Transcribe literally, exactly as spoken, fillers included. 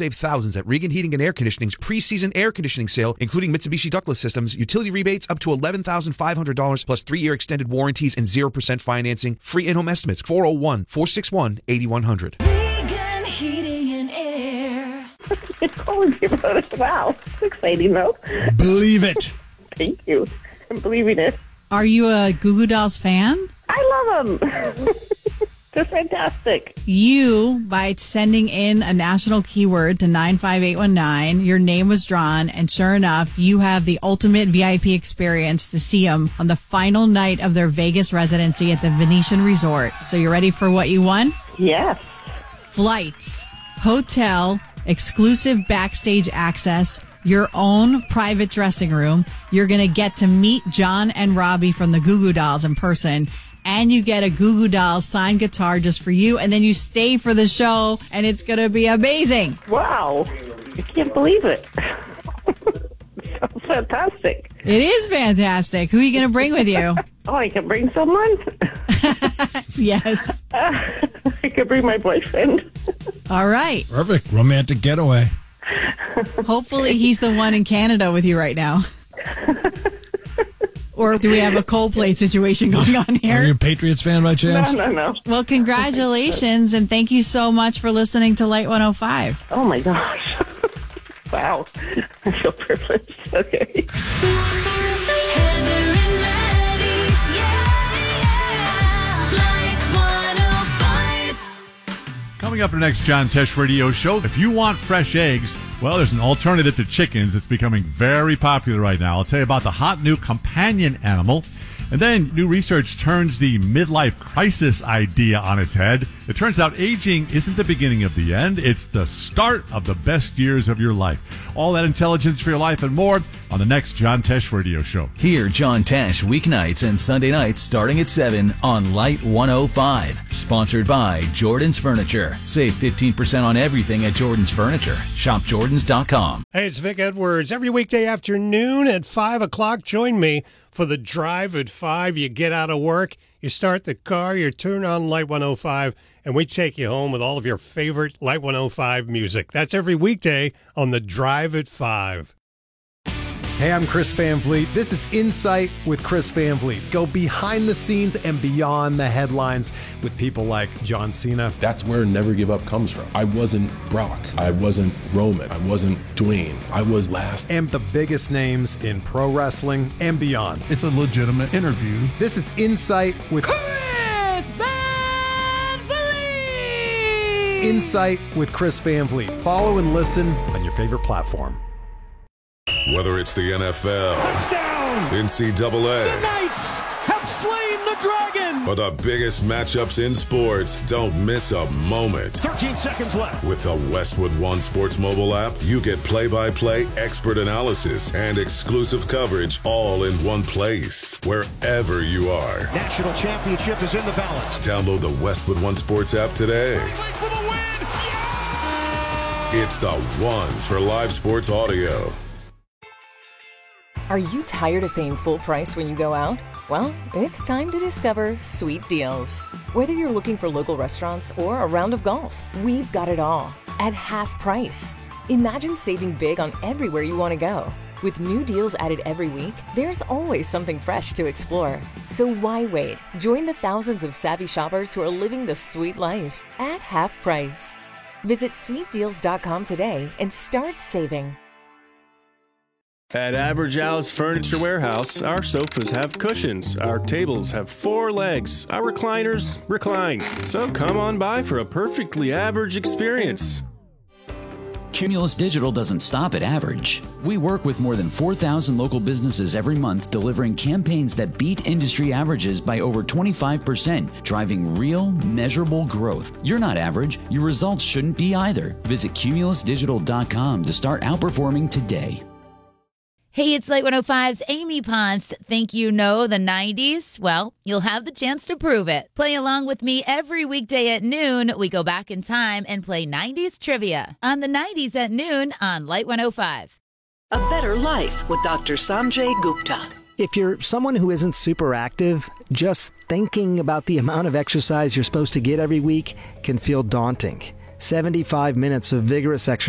save thousands at Regan Heating and Air Conditioning's pre-season air conditioning sale, including Mitsubishi ductless systems, utility rebates up to eleven thousand five hundred dollars plus three-year extended warranties and zero percent financing. Free in-home estimates, four oh one, four six one, eight one zero zero. Regan Heating and Air. I told you about it. Wow. It's exciting, though. Believe it. Thank you. I'm believing it. Are you a Goo Goo Dolls fan? I love them. They're fantastic. You, by sending in a national keyword to nine five eight one nine, your name was drawn, and sure enough, you have the ultimate V I P experience to see them on the final night of their Vegas residency at the Venetian Resort. So you ready for what you won? Yes. Flights, hotel, exclusive backstage access, your own private dressing room. You're going to get to meet John and Robbie from the Goo Goo Dolls in person. And you get a Goo Goo Dolls signed guitar just for you. And then you stay for the show, and it's going to be amazing. Wow. I can't believe it. Sounds fantastic. It is fantastic. Who are you going to bring with you? Oh, I can bring someone? Yes. Uh, I could bring my boyfriend. All right. Perfect. Romantic getaway. Hopefully he's the one in Canada with you right now. Or do we have a Coldplay situation going on here? Are you a Patriots fan by chance? No, no, no. Well, congratulations, and thank you so much for listening to Light one oh five. Oh, my gosh. Wow. I feel privileged. Okay. Coming up in the next John Tesh Radio Show, if you want fresh eggs, well, there's an alternative to chickens that's becoming very popular right now. I'll tell you about the hot new companion animal. And then new research turns the midlife crisis idea on its head. It turns out aging isn't the beginning of the end. It's the start of the best years of your life. All that intelligence for your life and more on the next John Tesh Radio Show. Hear John Tesh weeknights and Sunday nights starting at seven on Light one oh five. Sponsored by Jordan's Furniture. Save fifteen percent on everything at Jordan's Furniture. shop jordans dot com. Hey, it's Vic Edwards. Every weekday afternoon at five o'clock, join me for the drive at five. You get out of work, you start the car, you turn on Light one oh five, and we take you home with all of your favorite Light one oh five music. That's every weekday on the drive at five. Hey, I'm Chris Van Vliet. This is Insight with Chris Van Vliet. Go behind the scenes and beyond the headlines with people like John Cena. That's where Never Give Up comes from. I wasn't Brock. I wasn't Roman. I wasn't Dwayne. I was last. And the biggest names in pro wrestling and beyond. It's a legitimate interview. This is Insight with Chris Van Vliet. Insight with Chris Van Vliet. Follow and listen on your favorite platform. Whether it's the N F L, Touchdown! N C double A, The Knights have slain the dragon! or the biggest matchups in sports, don't miss a moment. thirteen seconds left. With the Westwood One Sports mobile app, you get play-by-play expert analysis and exclusive coverage all in one place, wherever you are. National championship is in the balance. Download the Westwood One Sports app today. For the win! Yeah! It's the one for live sports audio. Are you tired of paying full price when you go out? Well, it's time to discover Sweet Deals. Whether you're looking for local restaurants or a round of golf, we've got it all at half price. Imagine saving big on everywhere you want to go. With new deals added every week, there's always something fresh to explore. So why wait? Join the thousands of savvy shoppers who are living the sweet life at half price. Visit sweet deals dot com today and start saving. At Average Al's Furniture Warehouse, our sofas have cushions, our tables have four legs, our recliners recline. So come on by for a perfectly average experience. Cumulus Digital doesn't stop at average. We work with more than four thousand local businesses every month, delivering campaigns that beat industry averages by over twenty-five percent, driving real, measurable growth. You're not average. Your results shouldn't be either. Visit cumulus digital dot com to start outperforming today. Hey, it's Light one oh five's Amy Ponce. Think you know the nineties? Well, you'll have the chance to prove it. Play along with me every weekday at noon. We go back in time and play nineties trivia on the nineties at noon on Light one oh five. A Better Life with Doctor Sanjay Gupta. If you're someone who isn't super active, just thinking about the amount of exercise you're supposed to get every week can feel daunting. seventy-five minutes of vigorous exercise